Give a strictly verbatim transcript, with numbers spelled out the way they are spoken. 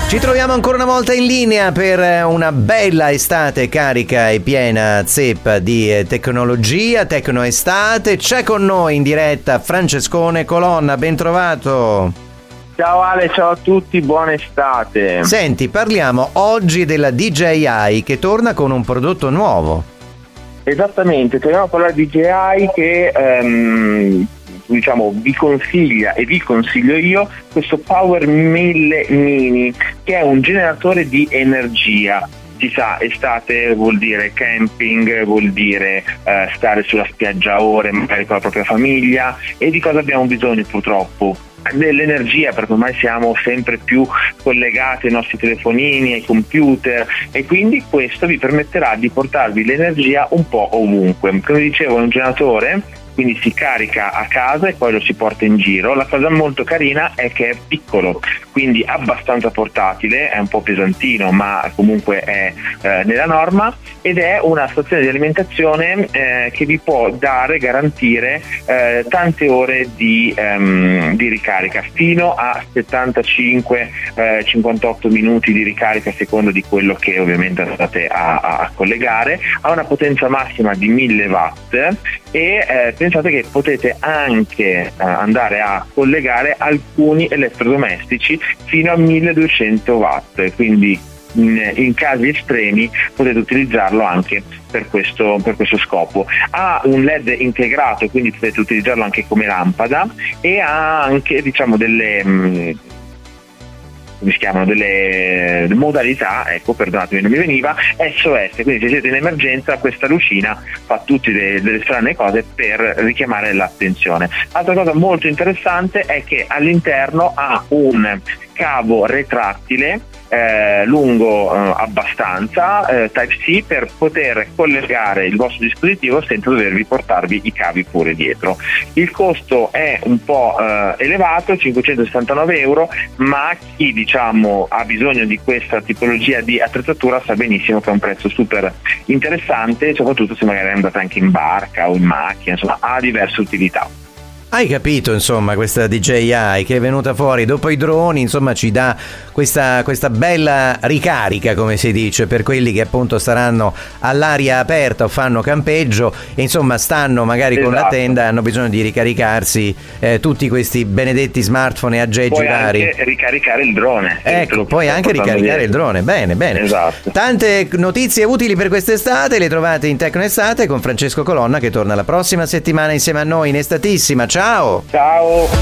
Ci troviamo ancora una volta in linea per una bella estate carica e piena zeppa di tecnologia, tecnoestate. C'è con noi in diretta Francescone Colonna, ben trovato. Ciao Ale, ciao a tutti, buona estate. Senti, parliamo oggi della D J I che torna con un prodotto nuovo. Esattamente, torniamo a parlare di D J I che ehm, diciamo vi consiglia e vi consiglio io questo Power mille Mini, che è un generatore di energia. Si sa, estate vuol dire camping, vuol dire eh, stare sulla spiaggia ore magari con la propria famiglia, e di cosa abbiamo bisogno purtroppo? Dell'energia, perché ormai siamo sempre più collegati ai nostri telefonini, ai computer, e quindi questo vi permetterà di portarvi l'energia un po' ovunque. Come dicevo, è un generatore, quindi si carica a casa e poi lo si porta in giro. La cosa molto carina è che è piccolo, quindi abbastanza portatile, è un po' pesantino ma comunque è eh, nella norma, ed è una stazione di alimentazione eh, che vi può dare, garantire eh, tante ore di, ehm, di ricarica, fino a settantacinque cinquantotto minuti di ricarica a seconda di quello che ovviamente andate a, a collegare. Ha una potenza massima di mille watt e eh, pensate che potete anche eh, andare a collegare alcuni elettrodomestici fino a milleduecento watt, quindi in, in casi estremi potete utilizzarlo anche per questo, per questo scopo. Ha un L E D integrato, quindi potete utilizzarlo anche come lampada, e ha anche, diciamo, delle mh, come si chiamano, delle modalità, ecco, perdonatemi, non mi veniva, S O S, quindi se siete in emergenza questa lucina fa tutte delle, delle strane cose per richiamare l'attenzione. Altra cosa molto interessante è che all'interno ha un cavo retrattile eh, lungo eh, abbastanza, eh, Type-C, per poter collegare il vostro dispositivo senza dovervi portarvi i cavi pure dietro. Il costo è un po' eh, elevato, cinquecentosessantanove euro, ma chi diciamo ha bisogno di questa tipologia di attrezzatura sa benissimo che è un prezzo super interessante, soprattutto se magari andate anche in barca o in macchina, insomma ha diverse utilità. Hai capito, insomma, questa D J I che è venuta fuori dopo i droni, insomma ci dà questa, questa bella ricarica, come si dice, per quelli che appunto staranno all'aria aperta o fanno campeggio e insomma stanno magari esatto. con la tenda, hanno bisogno di ricaricarsi eh, tutti questi benedetti smartphone e aggeggi puoi vari. Anche ricaricare il drone. Ecco, puoi anche ricaricare dietro. il drone, bene, bene. Esatto. Tante notizie utili per quest'estate le trovate in Tecnoestate con Francesco Colonna, che torna la prossima settimana insieme a noi in Estatissima. Ciao! Ciao!